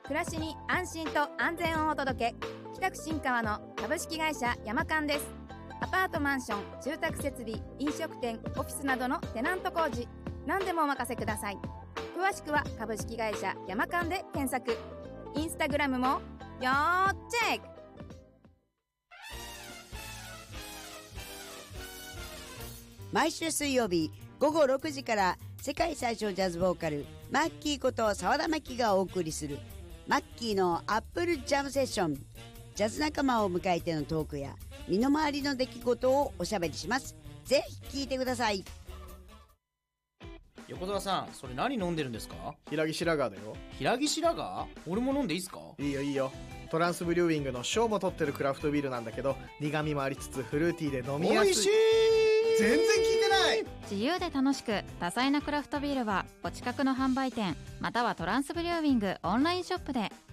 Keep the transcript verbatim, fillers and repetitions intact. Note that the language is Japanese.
暮らしに安心と安全をお届け、北区新川の株式会社山間です。アパートマンション、住宅設備、飲食店、オフィスなどのテナント工事、何でもお任せください。詳しくは株式会社山間で検索。インスタグラムもよーチェック。 毎週水曜日午後ろくじから世界最小ジャズボーカルマッキーこと澤田真希がお送りするマッキーのアップルジャムセッション。ジャズ仲間を迎えてのトークや身の回りの出来事をおしゃべりします。ぜひ聞いてください。 横澤さん、それ何飲んでるんですか？ 平木白髪だよ。 平木白髪？俺も飲んでいいっすか？ いいよいいよ。トランスブリューウィングの賞も取ってるクラフトビールなんだけど、苦味もありつつフルーティーで飲みやすい。 美味しい。 全然聞いてない。 自由で楽しく多彩なクラフトビールはお近くの販売店またはトランスブリューウィングオンラインショップで。